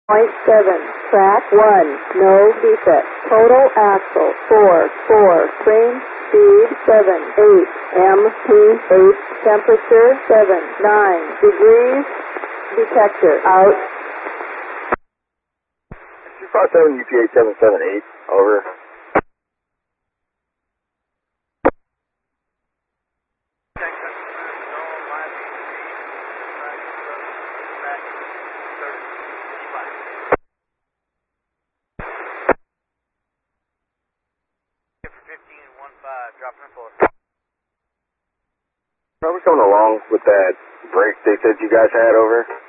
track 1, no defect. Total axle 4, frame speed 7, 8, MP8, temperature 7, 9 degrees, detector out. 257 UPA 778, over. Are we coming along with that break they said you guys had, over?